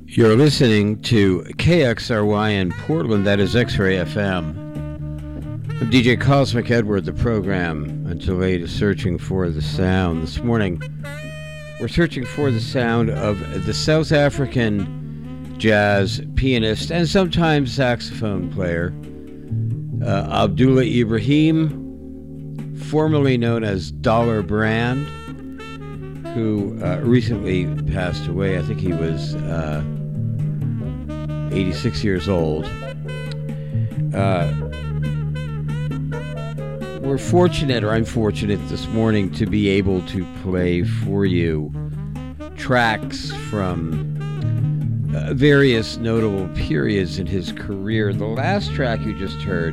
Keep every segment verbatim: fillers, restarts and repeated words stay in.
You're listening to K X R Y in Portland, that is X-Ray F M. I'm D J Cosmic Edward, the program until eight is searching for the sound. This morning, we're searching for the sound of the South African jazz pianist and sometimes saxophone player, uh, Abdullah Ibrahim, formerly known as Dollar Brand, who uh, recently passed away. I think he was uh, eighty-six years old. Uh, we're fortunate or unfortunate this morning to be able to play for you tracks from uh, various notable periods in his career. The last track you just heard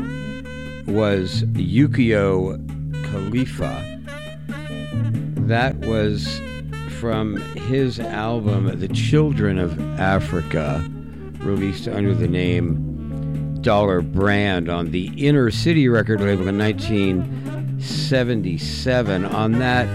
was Yukio Khalifa. That was from his album The Children of Africa, released under the name Dollar Brand on the Inner City record label in nineteen seventy-seven. On that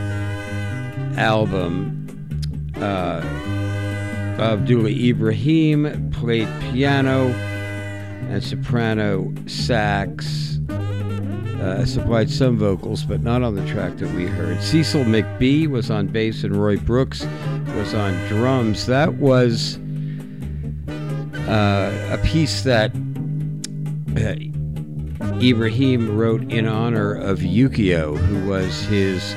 album, uh, Abdullah Ibrahim played piano and soprano sax, uh, supplied some vocals, but not on the track that we heard. Cecil McBee was on bass and Roy Brooks was on drums. That was uh, a piece that uh, Ibrahim wrote in honor of Yukio, who was his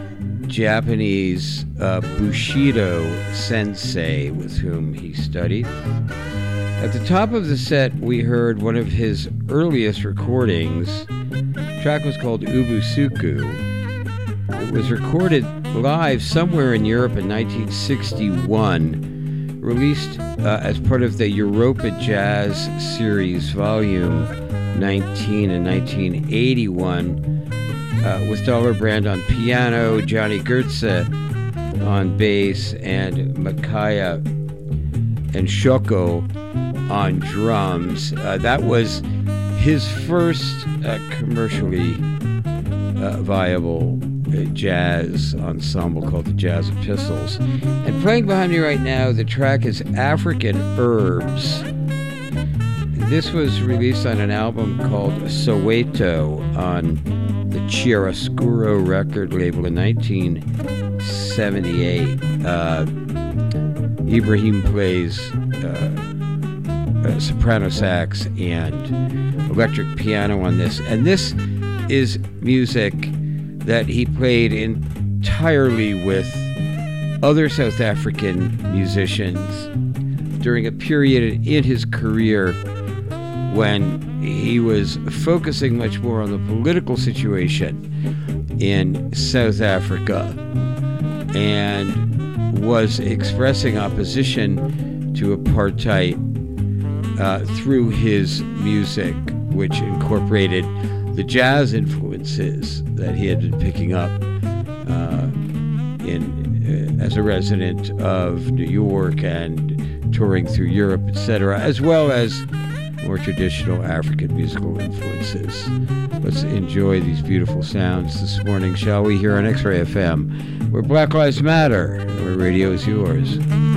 Japanese uh, Bushido sensei with whom he studied. At the top of the set, we heard one of his earliest recordings. The track was called Ubusuku. It was recorded live somewhere in Europe in nineteen sixty-one, released uh, as part of the Europa Jazz Series Volume nineteen in nineteen eighty-one, uh, with Dollar Brand on piano, Johnny Goetze on bass, and Makaya and Shoko on drums. Uh, that was his first uh, commercially uh, viable uh, jazz ensemble called the Jazz Epistles. And playing behind me right now, the track is African Herbs. This was released on an album called Soweto on the Chiaroscuro record label in nineteen seventy-eight. Uh, Ibrahim plays uh, uh, soprano sax and electric piano on this. And this is music that he played entirely with other South African musicians during a period in his career when he was focusing much more on the political situation in South Africa and was expressing opposition to apartheid uh, through his music, which incorporated the jazz influences that he had been picking up uh, in uh, as a resident of New York and touring through Europe, et cetera, as well as more traditional African musical influences. Let's enjoy these beautiful sounds this morning, shall we, here on X-Ray F M, where Black Lives Matter, and where radio is yours.